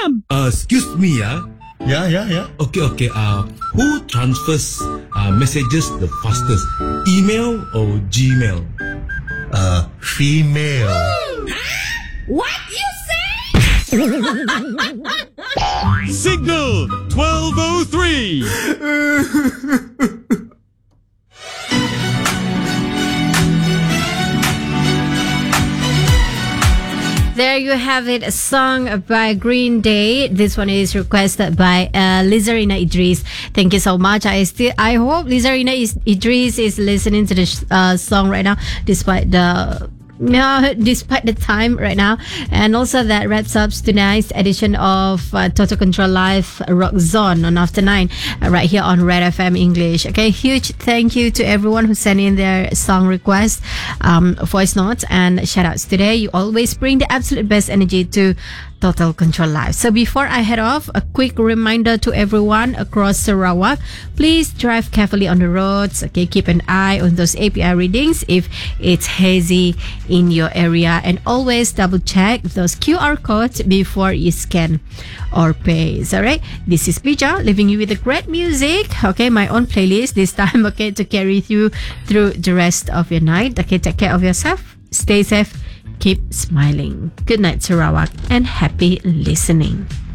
Faham? Excuse me, Yeah. Okay. Who transfers messages the fastest? Email or Gmail? Female. What you say? Signal 1203. There you have it, a song by Green Day. This one is requested by Lizarina Idris. Thank you so much. I hope Lizarina Idris is listening to the song right now, despite the time right now. And also that wraps up tonight's edition of Total Control Live Rock Zone on After 9 right here on Red FM English. Okay, huge thank you to everyone who sent in their song requests, voice notes and shout outs today. You always bring the absolute best energy to Total Control Live. So before I head off, a quick reminder to everyone across Sarawak, please drive carefully on the roads. Okay, keep an eye on those API readings if it's hazy in your area, and always double check those QR codes before you scan or pay. All right, this is Bija leaving you with the great music. Okay, my own playlist this time. Okay, to carry you through the rest of your night. Okay, take care of yourself, stay safe, keep smiling. Good night, Sarawak, and happy listening.